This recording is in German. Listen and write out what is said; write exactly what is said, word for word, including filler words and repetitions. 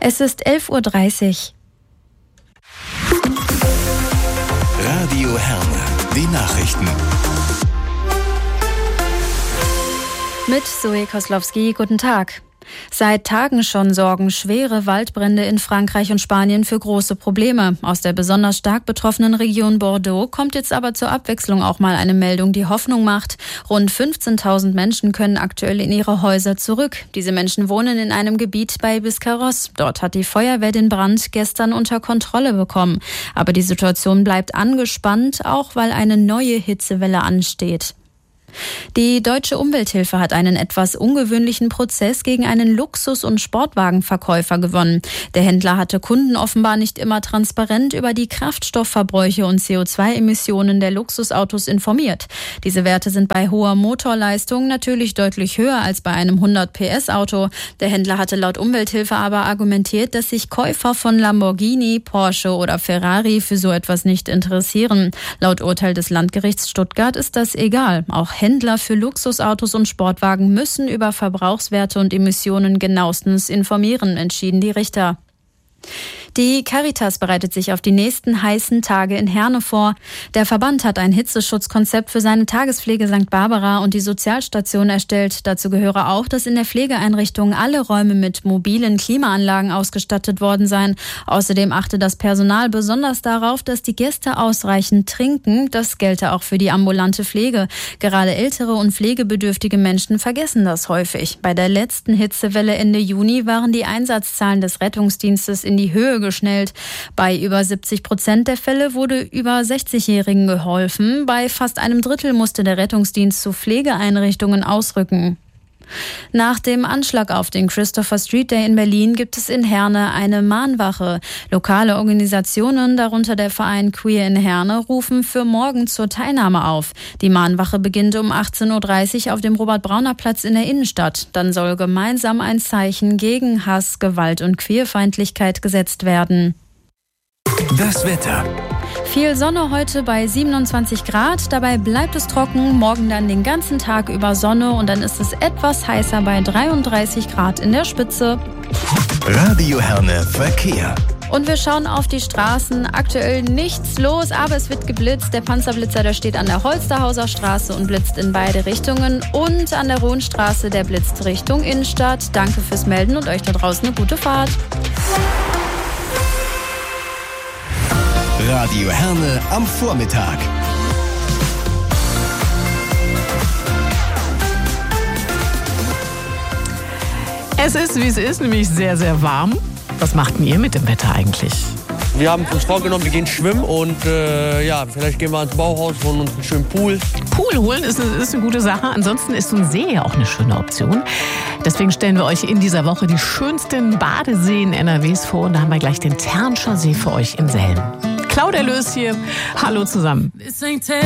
Es ist elf Uhr dreißig. Radio Herne, die Nachrichten. Mit Zoe Koslowski, guten Tag. Seit Tagen schon sorgen schwere Waldbrände in Frankreich und Spanien für große Probleme. Aus der besonders stark betroffenen Region Bordeaux kommt jetzt aber zur Abwechslung auch mal eine Meldung, die Hoffnung macht. Rund fünfzehntausend Menschen können aktuell in ihre Häuser zurück. Diese Menschen wohnen in einem Gebiet bei Biscarrosse. Dort hat die Feuerwehr den Brand gestern unter Kontrolle bekommen. Aber die Situation bleibt angespannt, auch weil eine neue Hitzewelle ansteht. Die Deutsche Umwelthilfe hat einen etwas ungewöhnlichen Prozess gegen einen Luxus- und Sportwagenverkäufer gewonnen. Der Händler hatte Kunden offenbar nicht immer transparent über die Kraftstoffverbräuche und C O zwei Emissionen der Luxusautos informiert. Diese Werte sind bei hoher Motorleistung natürlich deutlich höher als bei einem hundert P S Auto. Der Händler hatte laut Umwelthilfe aber argumentiert, dass sich Käufer von Lamborghini, Porsche oder Ferrari für so etwas nicht interessieren. Laut Urteil des Landgerichts Stuttgart ist das egal. Auch Händler für Luxusautos und Sportwagen müssen über Verbrauchswerte und Emissionen genauestens informieren, entschieden die Richter. Die Caritas bereitet sich auf die nächsten heißen Tage in Herne vor. Der Verband hat ein Hitzeschutzkonzept für seine Tagespflege Sankt Barbara und die Sozialstation erstellt. Dazu gehöre auch, dass in der Pflegeeinrichtung alle Räume mit mobilen Klimaanlagen ausgestattet worden seien. Außerdem achte das Personal besonders darauf, dass die Gäste ausreichend trinken. Das gelte auch für die ambulante Pflege. Gerade ältere und pflegebedürftige Menschen vergessen das häufig. Bei der letzten Hitzewelle Ende Juni waren die Einsatzzahlen des Rettungsdienstes in die Höhe geschnellt. Bei über siebzig Prozent der Fälle wurde über sechzigjährigen geholfen. Bei fast einem Drittel musste der Rettungsdienst zu Pflegeeinrichtungen ausrücken. Nach dem Anschlag auf den Christopher Street Day in Berlin gibt es in Herne eine Mahnwache. Lokale Organisationen, darunter der Verein Queer in Herne, rufen für morgen zur Teilnahme auf. Die Mahnwache beginnt um achtzehn Uhr dreißig auf dem Robert-Brauner-Platz in der Innenstadt. Dann soll gemeinsam ein Zeichen gegen Hass, Gewalt und Queerfeindlichkeit gesetzt werden. Das Wetter. Viel Sonne heute bei siebenundzwanzig Grad. Dabei bleibt es trocken. Morgen dann den ganzen Tag über Sonne und dann ist es etwas heißer bei dreiunddreißig Grad in der Spitze. Radio Herne Verkehr. Und wir schauen auf die Straßen. Aktuell nichts los, aber es wird geblitzt. Der Panzerblitzer, der steht an der Holsterhauser Straße und blitzt in beide Richtungen. Und an der Rohnstraße, der blitzt Richtung Innenstadt. Danke fürs Melden und euch da draußen eine gute Fahrt. Radio Herne am Vormittag. Es ist, wie es ist, nämlich sehr, sehr warm. Was macht denn ihr mit dem Wetter eigentlich? Wir haben uns vorgenommen, wir gehen schwimmen und äh, ja, vielleicht gehen wir ins Bauhaus, holen uns einen schönen Pool. Pool holen ist eine, ist eine gute Sache. Ansonsten ist so ein See ja auch eine schöne Option. Deswegen stellen wir euch in dieser Woche die schönsten Badeseen N R Ws vor. Und da haben wir gleich den Ternscher See für euch in Selm. Claudia Löß hier. Hallo zusammen.